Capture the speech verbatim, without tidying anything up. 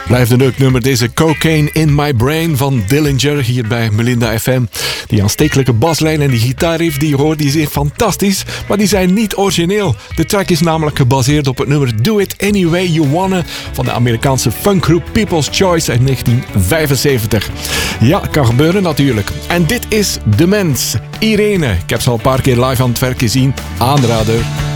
Blijft een leuk nummer, deze Cocaine in My Brain van Dillinger hier bij Melinda F M. Die aanstekelijke baslijn en die gitaarriff die je hoort, die zijn fantastisch, maar die zijn niet origineel. De track is namelijk gebaseerd op het nummer Do It Any Way You Wanna van de Amerikaanse funkgroep People's Choice uit negentien vijfenzeventig. Ja, kan gebeuren natuurlijk. En dit is De Mens, Irene. Ik heb ze al een paar keer live aan het werk gezien. Aanrader.